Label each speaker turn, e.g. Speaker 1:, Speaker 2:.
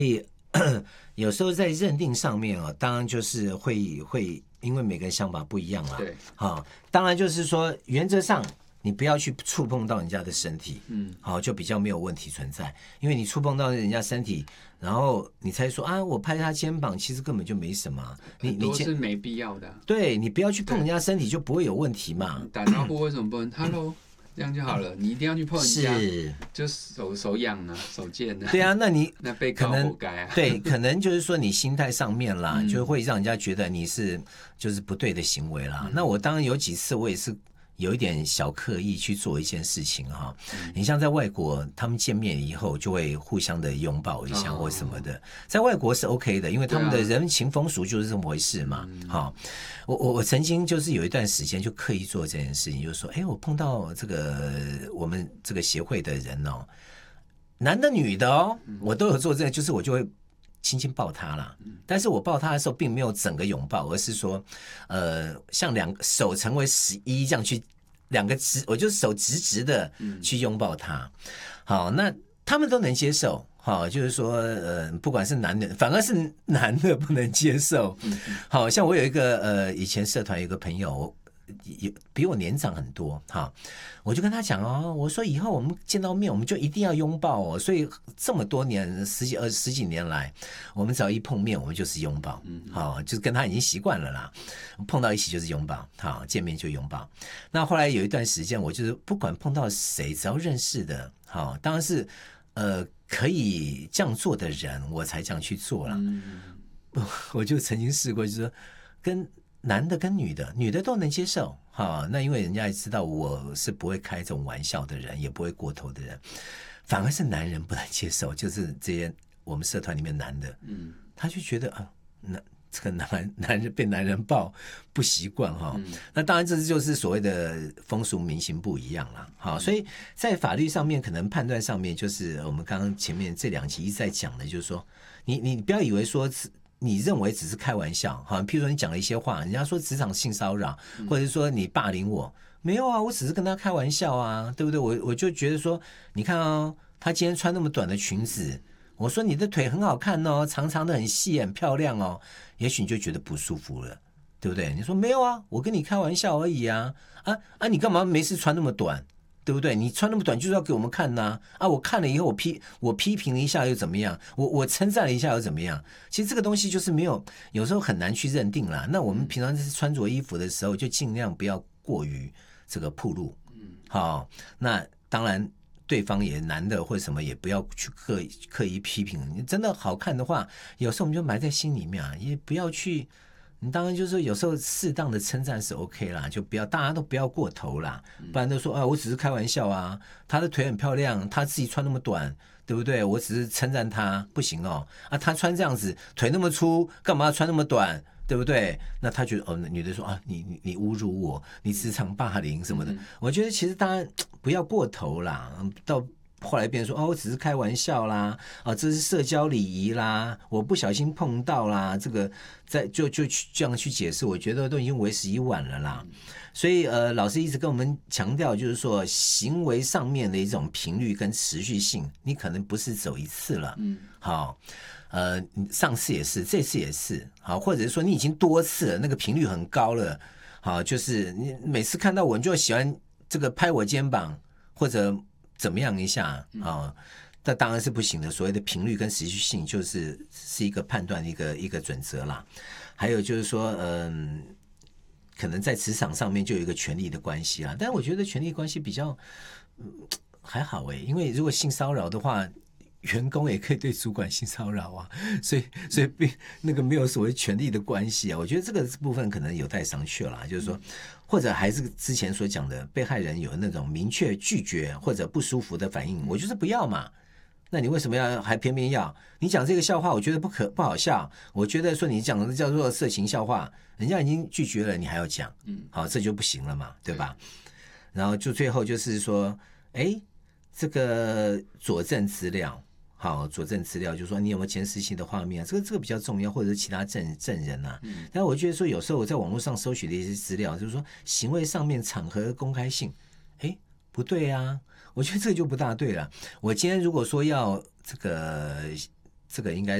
Speaker 1: 有时候在认定上面啊，当然就是会因为每个人想法不一样啦。
Speaker 2: 对，
Speaker 1: 好，当然就是说原则上你不要去触碰到人家的身体，好，就比较没有问题存在。因为你触碰到人家身体，然后你才说啊，我拍他肩膀，其实根本就没什么。
Speaker 2: 很多是没必要的。
Speaker 1: 对，你不要去碰人家身体，就不会有问题嘛。
Speaker 2: 打招呼为什么不能 “hello”？这样就好了，你一定要去碰人家，
Speaker 1: 是
Speaker 2: 就手痒啊，手贱啊。
Speaker 1: 对啊，那你
Speaker 2: 那被告活该啊。
Speaker 1: 对，可能就是说你心态上面啦，就会让人家觉得你是就是不对的行为啦。那我当然有几次我也是有一点小刻意去做一件事情哈。你像在外国，他们见面以后就会互相的拥抱一下或什么的，在外国是 OK 的，因为他们的人情风俗就是这么回事嘛。好，我曾经就是有一段时间就刻意做这件事情，就是说，哎，我碰到这个我们这个协会的人哦，男的女的哦，我都有做这个，就是我就会轻轻抱他啦。但是我抱他的时候并没有整个拥抱，而是说像两个手成为11这样去两个直，我就手直直的去拥抱他。好，那他们都能接受。好，就是说不管是男的，反而是男的不能接受。好像我有一个以前社团有一个朋友比我年长很多哈，我就跟他讲哦，我说以后我们见到面我们就一定要拥抱哦，所以这么多年十几年来，我们只要一碰面我们就是拥抱，好，就是跟他已经习惯了啦，碰到一起就是拥抱，好，见面就拥抱。那后来有一段时间，我就是不管碰到谁，只要认识的，好，当然是可以这样做的人，我才这样去做了。我就曾经试过，就是说跟男的跟女的都能接受，哈，那因为人家也知道我是不会开这种玩笑的人，也不会过头的人，反而是男人不能接受，就是这些我们社团里面男的，他就觉得啊，这个男人被男人抱不习惯哈。那当然这就是所谓的风俗民情不一样啦。好，所以在法律上面可能判断上面，就是我们刚刚前面这2集一直在讲的，就是说你不要以为说你认为只是开玩笑，好，譬如说你讲了一些话，人家说职场性骚扰，或者是说你霸凌我，没有啊，我只是跟他开玩笑啊，对不对？我就觉得说，你看哦，他今天穿那么短的裙子，我说你的腿很好看哦，长长的很细很漂亮哦，也许你就觉得不舒服了，对不对？你说没有啊，我跟你开玩笑而已啊，你干嘛没事穿那么短？对不对？你穿那么短就是要给我们看呐！我看了以后我批评了一下又怎么样？我称赞了一下又怎么样？其实这个东西就是有时候很难去认定啦。那我们平常在穿着衣服的时候，就尽量不要过于这个暴露。好，那当然对方也男的或者什么也不要去刻意批评。你真的好看的话，有时候我们就埋在心里面啊，也不要去。你当然就是有时候适当的称赞是 OK 啦，就大家都不要过头啦，不然都说我只是开玩笑啊，他的腿很漂亮，他自己穿那么短，对不对？我只是称赞他，不行哦，他穿这样子腿那么粗，干嘛要穿那么短？对不对？那他觉得女的说你侮辱我，你职场霸凌什么的，我觉得其实当然不要过头啦，到后来变成说我只是开玩笑啦，这是社交礼仪啦，我不小心碰到啦，这个就这样去解释，我觉得都已经为时已晚了啦。所以老师一直跟我们强调，就是说行为上面的一种频率跟持续性，你可能不是走一次了，好，上次也是，这次也是，好，或者是说你已经多次了，那个频率很高了，好，就是你每次看到我，你就喜欢这个拍我肩膀或者怎么样一下啊？那当然是不行的。所谓的频率跟持续性，是一个判断的一个准则啦。还有就是说，可能在职场上面就有一个权力的关系啦。但是我觉得权力关系比较还好因为如果性骚扰的话，员工也可以对主管性骚扰啊，所以那个没有所谓权力的关系啊。我觉得这个部分可能有待商榷啦，就是说，或者还是之前所讲的，被害人有那种明确拒绝或者不舒服的反应，我就是不要嘛。那你为什么还偏偏要？你讲这个笑话，我觉得不好笑。我觉得说你讲的叫做色情笑话，人家已经拒绝了，你还要讲，好，这就不行了嘛，对吧？然后就最后就是说，这个佐证资料。好，佐证资料就是说你有没有监视器的画面，这个比较重要，或者是其他证人啊。但我觉得说有时候我在网络上搜取的一些资料，就是说行为上面场合公开性，不对啊，我觉得这个就不大对了。我今天如果说要这个这个应该